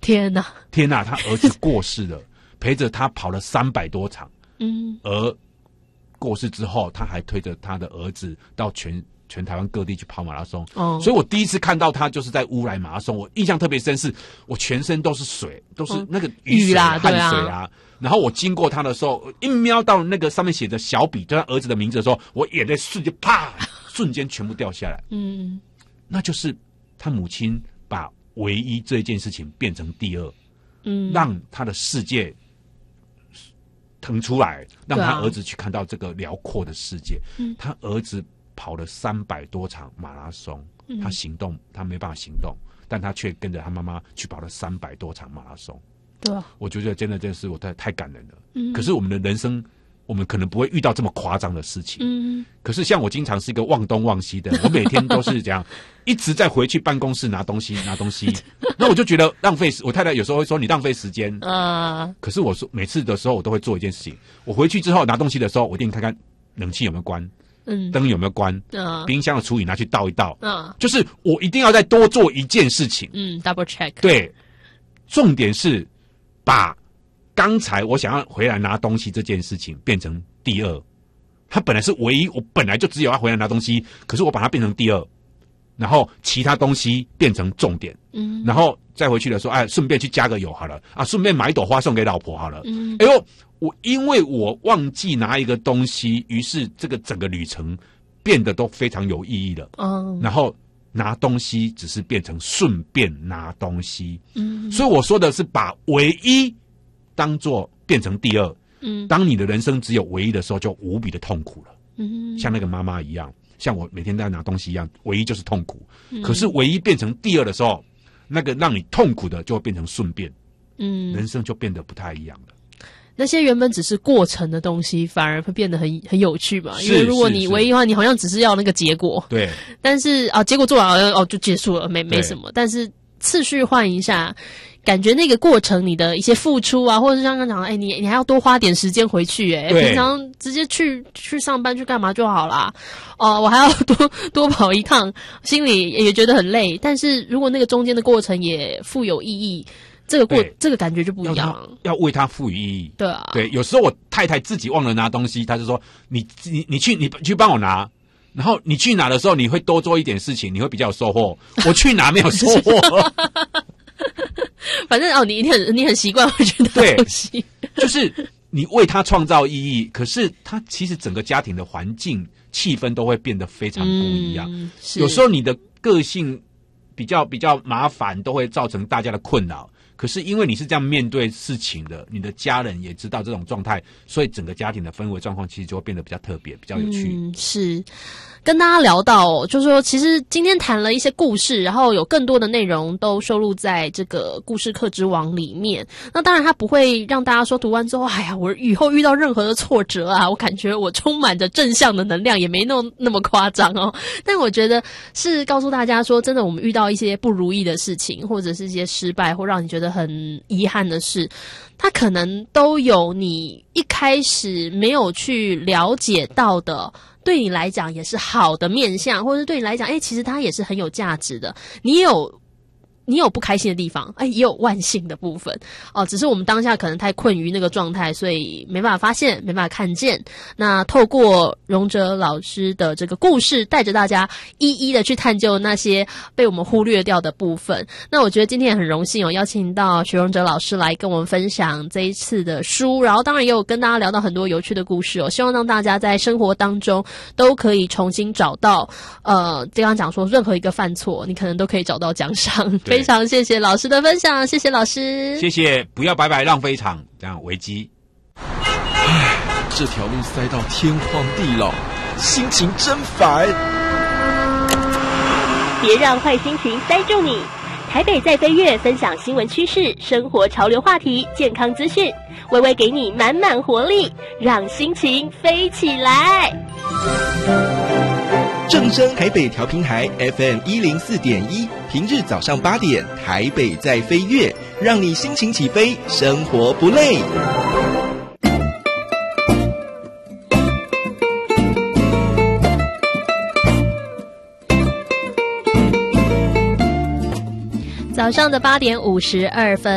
天哪， 他儿子过世了，陪着他跑了300多场，而过世之后，他还推着他的儿子到全台湾各地去跑马拉松，所以我第一次看到他就是在乌来马拉松，我印象特别深，是我全身都是水，都是那个雨水汗水啊。然后我经过他的时候，一瞄到那个上面写着小笔，就他儿子的名字的时候，我眼泪瞬间全部掉下来。那就是他母亲把唯一这件事情变成第二，让他的世界腾出来，让他儿子去看到这个辽阔的世界。他儿子跑了300多场马拉松，他没办法行动，但他却跟着他妈妈去跑了300多场马拉松。 对啊， 我觉得真的是我太感人了。可是我们的人生，我们可能不会遇到这么夸张的事情。可是像我经常是一个忘东忘西的，我每天都是这样，一直在回去办公室拿东西。那我就觉得浪费。我太太有时候会说你浪费时间可是我说每次的时候我都会做一件事情，我回去之后拿东西的时候，我一定看看冷气有没有关。灯有没有关？冰箱的厨余拿去倒一倒。就是我一定要再多做一件事情。 double check。 对，重点是把刚才我想要回来拿东西这件事情变成第二。它本来是唯一，我本来就只有要回来拿东西，可是我把它变成第二，然后其他东西变成重点。然后再回去的时候，顺便去加个油好了顺便买一朵花送给老婆好了。因为我忘记拿一个东西，于是这个整个旅程变得都非常有意义了。然后拿东西只是变成顺便拿东西。所以我说的是把唯一当作变成第二。当你的人生只有唯一的时候，就无比的痛苦了。像那个妈妈一样，像我每天在拿东西一样，唯一就是痛苦。可是唯一变成第二的时候，那个让你痛苦的就会变成顺便。人生就变得不太一样了。 那些原本只是过程的东西，反而会变得很有趣嘛。因为如果你唯一的话，你好像只是要那个结果。对。但是结果做完了就结束了，没什么。但是次序换一下，感觉那个过程你的一些付出啊，或者是像刚讲你还要多花点时间回去平常直接去上班去干嘛就好啦。我还要多跑一趟，心里也觉得很累。但是如果那个中间的过程也富有意义，这个感觉就不一样了。 要为它赋予意义。 对啊。 对，有时候我太太自己忘了拿东西，她就说你去帮我拿。然后你去拿的时候，你会多做一点事情，你会比较有收获。我去拿没有收获。 反正你很习惯会去拿东西。 就是你为他创造意义，可是他其实整个家庭的环境气氛都会变得非常不一样。有时候你的个性比较麻烦，都会造成大家的困扰。可是因为你是这样面对事情的，你的家人也知道这种状态，所以整个家庭的氛围状况其实就会变得比较特别，比较有趣。 是跟大家聊到就是说其实今天谈了一些故事，然后有更多的内容都收录在这个故事客之网里面。那当然它不会让大家说读完之后我以后遇到任何的挫折我感觉我充满着正向的能量，也没那么夸张但我觉得是告诉大家说，真的我们遇到一些不如意的事情，或者是一些失败，或让你觉得很遗憾的事，它可能都有你一开始没有去了解到的，对你来讲也是好的面向，或者是对你来讲其实它也是很有价值的。你有不开心的地方，也有万幸的部分只是我们当下可能太困于那个状态，所以没办法发现，没办法看见。那透过荣哲老师的这个故事，带着大家一一的去探究那些被我们忽略掉的部分。那我觉得今天也很荣幸邀请到徐荣哲老师来跟我们分享这一次的书，然后当然也有跟大家聊到很多有趣的故事希望让大家在生活当中都可以重新找到刚刚讲说任何一个犯错，你可能都可以找到奖赏。非常谢谢老师的分享，谢谢老师， 谢谢。不要白白浪费一场这样危机。 这条路塞到天荒地老，心情真烦。 别让坏心情塞住你。台北在飞跃，分享新闻趋势、生活潮流话题、健康资讯，微微给你满满活力，让心情飞起来。 正声台北调频台 FM104.1，平日早上8点，台北在飞跃，让你心情起飞，生活不累。 早上的8点52分。